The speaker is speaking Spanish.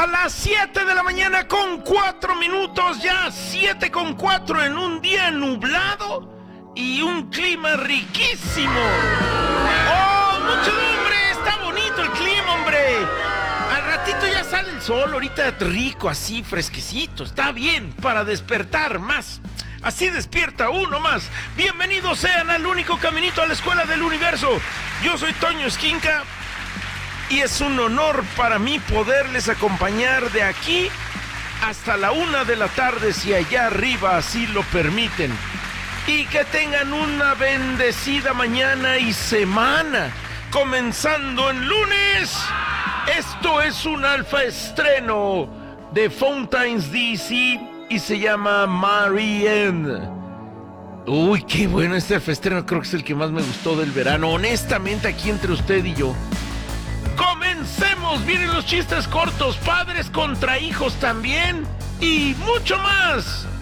A las 7 de la mañana con 4 minutos, ya 7 con 4 en un día nublado y un clima riquísimo. ¡Oh, mucho hombre! Está bonito el clima, hombre. Al ratito ya sale el sol, ahorita rico, así fresquecito. Está bien para despertar más. Así despierta uno más. Bienvenidos sean al único caminito a la escuela del universo. Yo soy Toño Esquinca. Y es un honor para mí poderles acompañar de aquí hasta la 1 de la tarde, si allá arriba así lo permiten. Y que tengan una bendecida mañana y semana, comenzando el lunes. Esto es un alfa estreno de Fountains DC y se llama Marianne. Uy, qué bueno este alfa estreno, creo que es el que más me gustó del verano, honestamente, aquí entre usted y yo. ¡Comencemos! Vienen los chistes cortos, padres contra hijos también, y mucho más.